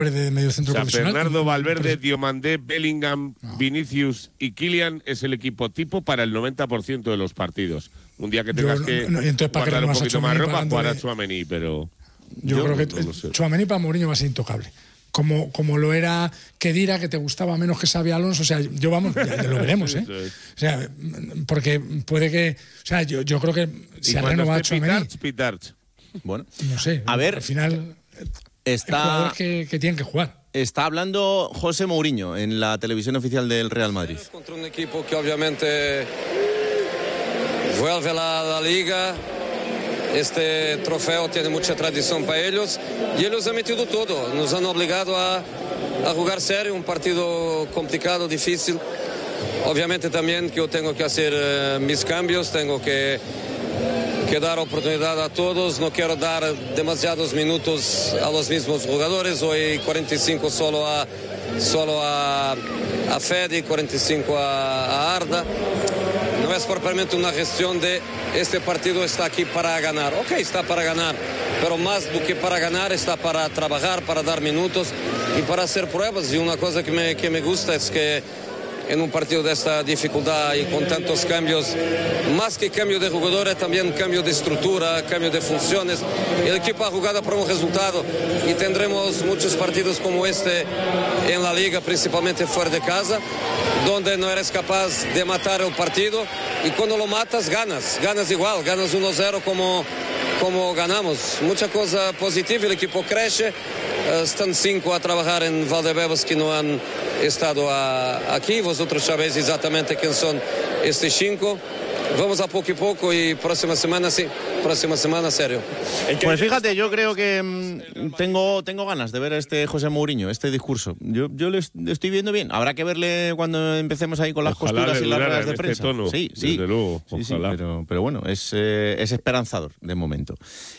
de medio centro profesional. Bernardo, Valverde, Diomandé, Bellingham, Vinicius y Kylian es el equipo tipo para el 90% de los partidos. Un día que tengas guardar un poquito más ropa, jugará Tchouaméni, pero yo creo que Tchouaméni para Mourinho va a ser intocable. Como lo era Khedira, que te gustaba menos que Xabi Alonso. O sea, ya lo veremos, ¿eh? O sea, porque puede que... O sea, yo creo que se ha renovado Tchouaméni. Bueno, no sé, a ver, al final... Está que tienen que jugar. Está hablando José Mourinho en la televisión oficial del Real Madrid. Contra un equipo que obviamente vuelve a la Liga. Este trofeo tiene mucha tradición para ellos y ellos han metido todo. Nos han obligado a jugar serio, un partido complicado, difícil. Obviamente también que yo tengo que hacer mis cambios, tengo que dar oportunidad a todos, no quiero dar demasiados minutos a los mismos jugadores, hoy 45 solo a Fede, 45 a Arda. No es propiamente una gestión de este partido está aquí para ganar. Ok, está para ganar, pero más do que para ganar está para trabajar, para dar minutos y para hacer pruebas. Y una cosa que me gusta es que en un partido de esta dificultad y con tantos cambios, más que cambio de jugadores, también cambio de estructura, cambio de funciones. El equipo ha jugado por un resultado y tendremos muchos partidos como este en la liga, principalmente fuera de casa, donde no eres capaz de matar el partido y cuando lo matas ganas igual, ganas 1-0 como ganamos. Mucha cosa positiva, el equipo crece. Están 5 a trabajar en Valdebebas que no han estado aquí. Vosotros sabéis exactamente quién son estos 5. Vamos a poco y próxima semana serio. Pues fíjate, yo creo que tengo ganas de ver a este José Mourinho, este discurso. Yo le estoy viendo bien. Habrá que verle cuando empecemos ahí con las costuras y las ruedas de prensa. Tono, sí, desde luego, ojalá. Pero bueno, es esperanzador de momento.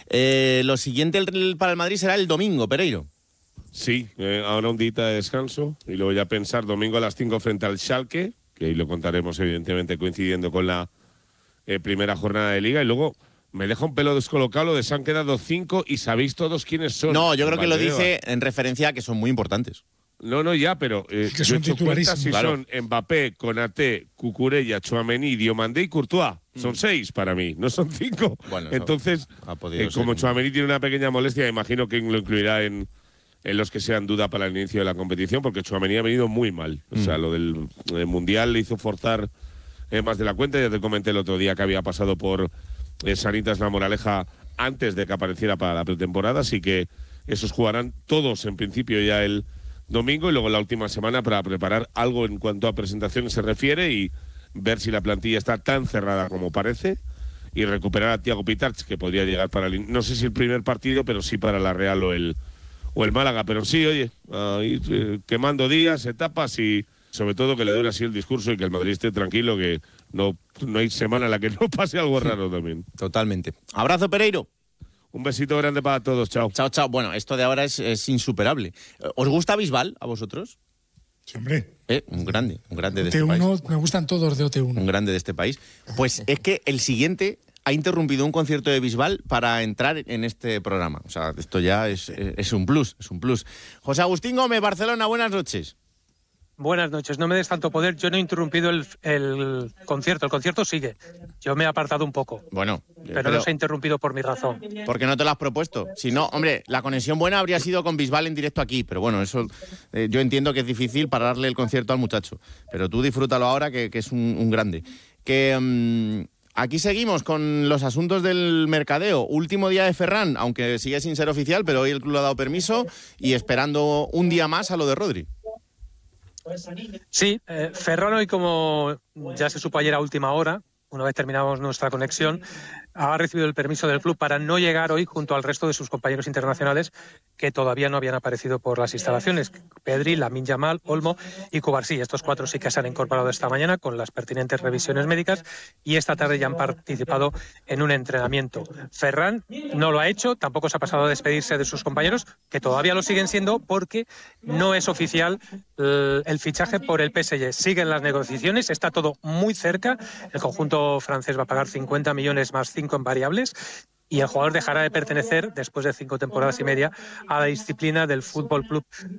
Lo siguiente para el Madrid será el domingo, Pereiro. Sí, ahora un día de descanso y luego ya pensar domingo a las 5 frente al Schalke, que ahí lo contaremos evidentemente coincidiendo con la primera jornada de Liga, y luego me deja un pelo descolocado lo de se han quedado 5 y sabéis todos quiénes son. No, yo creo que lo dice en referencia a que son muy importantes. No, ya, pero que son titularísimos. Si son Mbappé, Konaté, Cucurella, Tchouaméni, Diomandé y Courtois. Son 6 para mí, no son 5. Bueno, entonces, como Tchouaméni tiene una pequeña molestia, imagino que lo incluirá en los que sean duda para el inicio de la competición, porque Tchouaméni ha venido muy mal. O sea, lo del Mundial le hizo forzar más de la cuenta. Ya te comenté el otro día que había pasado por Sanitas La Moraleja antes de que apareciera para la pretemporada, así que esos jugarán todos en principio ya el domingo y luego la última semana para preparar algo en cuanto a presentaciones se refiere y ver si la plantilla está tan cerrada como parece y recuperar a Thiago Pitarch, que podría llegar para no sé si el primer partido, pero sí para la Real o el Málaga. Pero sí, oye, quemando días, etapas y sobre todo que le dure así el discurso y que el Madrid esté tranquilo, que no hay semana en la que no pase algo raro también. Totalmente. Abrazo, Pereiro. Un besito grande para todos, chao. Chao. Bueno, esto de ahora es insuperable. ¿Os gusta Bisbal a vosotros? Sí, hombre. Un grande de este país. Me gustan todos de OT1. Un grande de este país. Pues es que el siguiente ha interrumpido un concierto de Bisbal para entrar en este programa. O sea, esto ya es un plus, José Agustín Gómez, Barcelona, buenas noches. Buenas noches, no me des tanto poder, yo no he interrumpido el concierto sigue, yo me he apartado un poco. Bueno, pero no se ha interrumpido por mi razón. ¿Por qué no te lo has propuesto? Si no, hombre, la conexión buena habría sido con Bisbal en directo aquí, pero bueno, eso yo entiendo que es difícil pararle el concierto al muchacho, pero tú disfrútalo ahora que es un grande. Aquí seguimos con los asuntos del mercadeo. Último día de Ferran, aunque sigue sin ser oficial, pero hoy el club ha dado permiso y esperando un día más a lo de Rodri. Sí, Ferran hoy, como ya se supo ayer a última hora, una vez terminamos nuestra conexión, ha recibido el permiso del club para no llegar hoy junto al resto de sus compañeros internacionales que todavía no habían aparecido por las instalaciones. Pedri, Lamine Yamal, Olmo y Cubarsí. Estos 4 sí que se han incorporado esta mañana con las pertinentes revisiones médicas y esta tarde ya han participado en un entrenamiento. Ferran no lo ha hecho, tampoco se ha pasado a despedirse de sus compañeros, que todavía lo siguen siendo porque no es oficial el fichaje por el PSG. Siguen las negociaciones, está todo muy cerca. El conjunto francés va a pagar 50 millones más 5 en variables y el jugador dejará de pertenecer, después de 5 temporadas y media, a la disciplina del Fútbol Club